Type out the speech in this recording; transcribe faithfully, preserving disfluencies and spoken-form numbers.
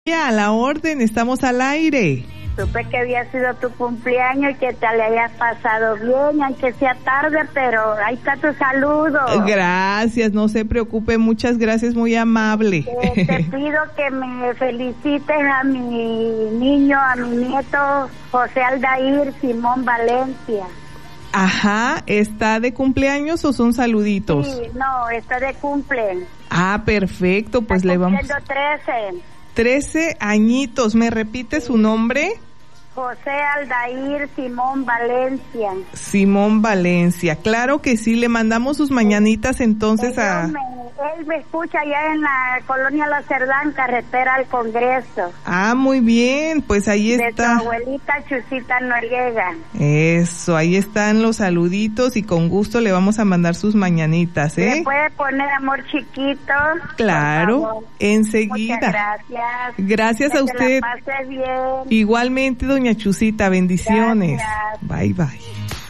A la orden, estamos al aire. Supe que había sido tu cumpleaños y que te le hayas pasado bien, aunque sea tarde, pero ahí está tu saludo. Gracias, no se preocupe, muchas gracias, muy amable. Eh, te pido que me felicites a mi niño, a mi nieto José Aldair Simón Valencia. Ajá, ¿está de cumpleaños o son saluditos? Sí, no, está de cumple. Ah, perfecto, pues está le vamos. trece. trece añitos, ¿me repite sí. su nombre? José Aldair Simón Valencia. Simón Valencia, claro que sí, le mandamos sus mañanitas entonces él a... Me, él me escucha allá en la colonia La Cerdán, carretera al Congreso. Ah, muy bien, pues ahí de está. De su abuelita Chusita Noriega. Eso, ahí están los saluditos y con gusto le vamos a mandar sus mañanitas, ¿eh? ¿Me puede poner amor chiquito? Claro, enseguida. Muchas gracias. Gracias que a usted. Que la pase bien. Igualmente, doña Chusita, bendiciones. Gracias. Bye, bye.